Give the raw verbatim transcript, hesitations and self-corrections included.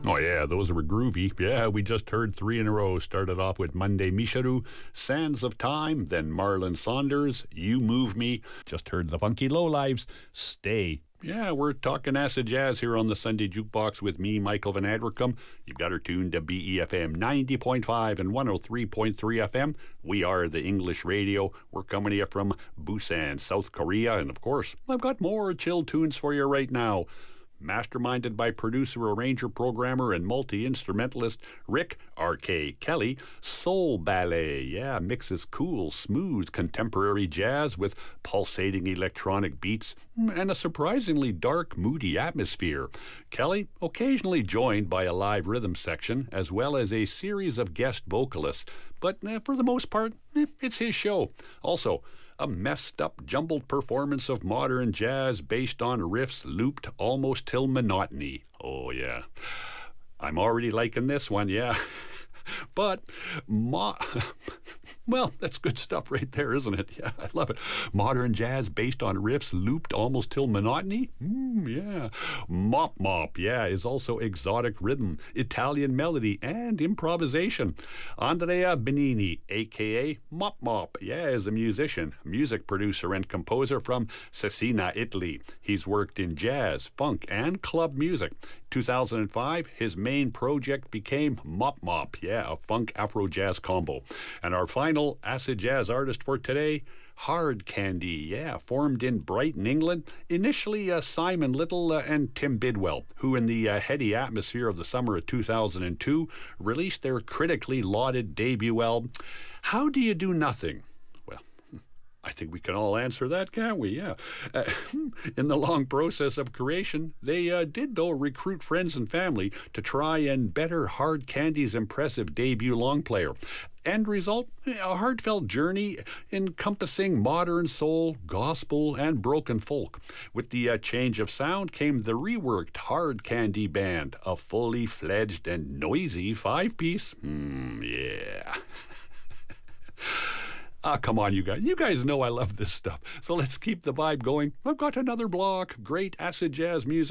Oh, yeah, those were groovy. Yeah, we just heard three in a row. Started off with Monday Misharu, Sands of Time, then Marlon Saunders, You Move Me. Just heard the Funky Lowlives, Stay. Yeah, we're talking acid jazz here on the Sunday Jukebox with me, Michael Van Adricum. You've got her tuned to B E F M ninety point five and one oh three point three F M. We are the English radio. We're coming to you from Busan, South Korea. And, of course, I've got more chill tunes for you right now. Masterminded by producer, arranger, programmer, and multi-instrumentalist Rick R K Kelly, Soul Ballet, yeah, mixes cool, smooth contemporary jazz with pulsating electronic beats and a surprisingly dark, moody atmosphere. Kelly, occasionally joined by a live rhythm section, as well as a series of guest vocalists, but eh, for the most part, eh, it's his show. Also, a messed-up, jumbled performance of modern jazz based on riffs looped almost till monotony. Oh, yeah. I'm already liking this one, yeah. But, mo- well, that's good stuff right there, isn't it? Yeah, I love it. Modern jazz based on riffs looped almost till monotony? Mm, yeah. Mop Mop, yeah, is also exotic rhythm, Italian melody, and improvisation. Andrea Benini, a k a. Mop Mop, yeah, is a musician, music producer, and composer from Cesena, Italy. He's worked in jazz, funk, and club music. two thousand five, his main project became Mop Mop, yeah, a funk Afro jazz combo. And our final acid jazz artist for today, Hard Candy, yeah, formed in Brighton, England. Initially uh, Simon Little uh, and Tim Bidwell, who in the uh, heady atmosphere of the summer of two thousand two released their critically lauded debut album, How Do You Do Nothing? I think we can all answer that, can't we? Yeah. Uh, in the long process of creation, they uh, did, though, recruit friends and family to try and better Hard Candy's impressive debut long player. End result, a heartfelt journey encompassing modern soul, gospel, and broken folk. With the uh, change of sound came the reworked Hard Candy Band, a fully fledged and noisy five-piece. Mm, yeah. Ah, come on, you guys. You guys know I love this stuff. So let's keep the vibe going. I've got another block. Great acid jazz music.